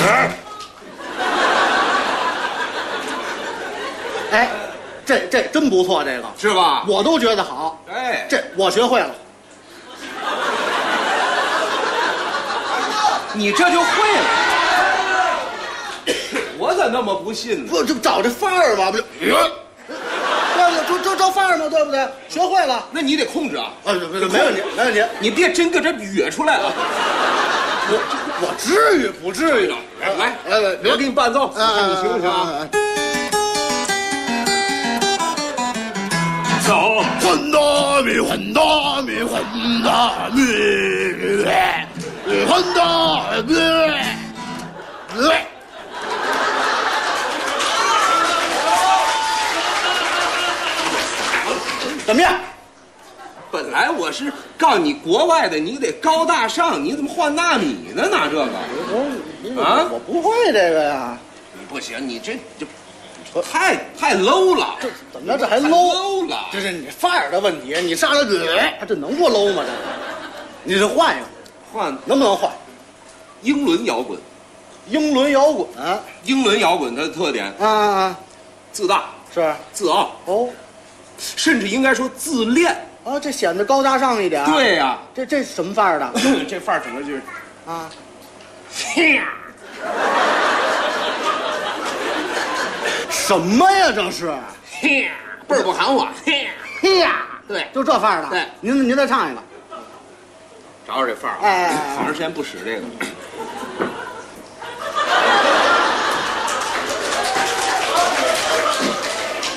哎，这真不错，这个是吧？ 我都觉得好。 哎， 这我学会了。 你这就会了。我咋那么不信呢？ 不，就找这范儿嘛，不就？对了，这范儿嘛，对不对？学会了。 那你得控制啊。 没问题，没问题。 你别真搁这哕出来啊！ 我至于不至于？ 来，我给你伴奏，看你行不行啊？ 走，混大米，混大米，混大米，混大米。怎么样？ 本来我是告诉你国外的，你得高大上，你怎么换大米呢？拿这个啊？ 我不会这个呀。 你不行，你这太 low 了。 这怎么着？这还 low 了？ 这是你范儿的问题。你上来这能不 low 吗？这你这换一个， 换能不能换？ 英伦摇滚。 英伦摇滚。 英伦摇滚它的特点自大是自傲哦， 甚至应该说自恋啊，这显得高大上一点。 对呀， 这什么范儿的？ 这范儿整个就是啊，什么呀？这是倍儿不含糊。 嘿呀， 对， 就这范儿的。 对， 您再唱一个。 找找这范儿。 哎， 好长时间不使这个。